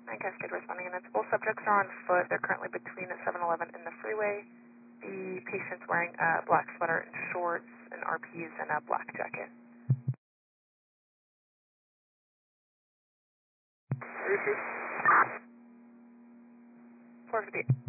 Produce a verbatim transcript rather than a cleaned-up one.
nine Cascade responding units. Both subjects are on foot. They're currently between the seven eleven and the freeway. The patient's wearing a black sweater and shorts, and R Ps, and a black jacket. four fifty-eight.